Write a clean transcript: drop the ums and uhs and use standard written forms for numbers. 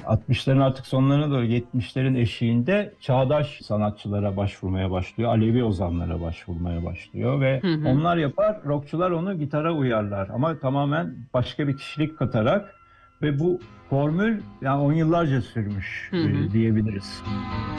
60'ların artık sonlarına doğru 70'lerin eşiğinde çağdaş sanatçılara başvurmaya başlıyor. Alevi ozanlara başvurmaya başlıyor ve Hı hı. onlar yapar, rockçular onu gitara uyarlar ama tamamen başka bir kişilik katarak ve bu formül yani 10 yıllarca sürmüş Hı hı. diyebiliriz.